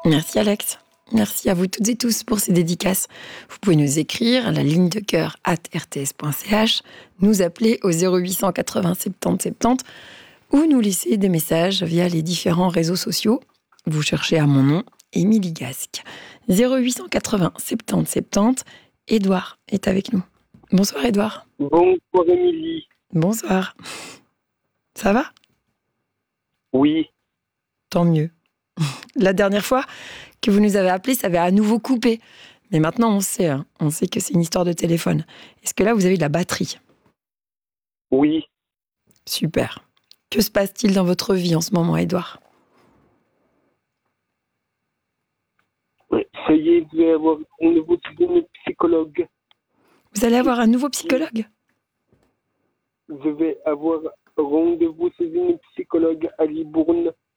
Merci Alex. Merci à vous toutes et tous pour ces dédicaces. Vous pouvez nous écrire à la ligne de cœur @rts.ch, nous appeler au 0800 80 70 70 ou nous laisser des messages via les différents réseaux sociaux. Vous cherchez à mon nom, Émilie Gasque. 0800 80 70 70. Édouard est avec nous. Bonsoir Édouard. Bonsoir Émilie. Bonsoir. Ça va ? Oui. Tant mieux. La dernière fois que vous nous avez appelé, ça avait à nouveau coupé. Mais maintenant, on sait que c'est une histoire de téléphone. Est-ce que là, vous avez de la batterie ? Oui. Super. Que se passe-t-il dans votre vie en ce moment, Édouard ? Ça y est, je vais avoir un nouveau psychologue. Vous allez avoir un nouveau psychologue ? Je vais avoir rendez-vous chez une psychologue à Libourne.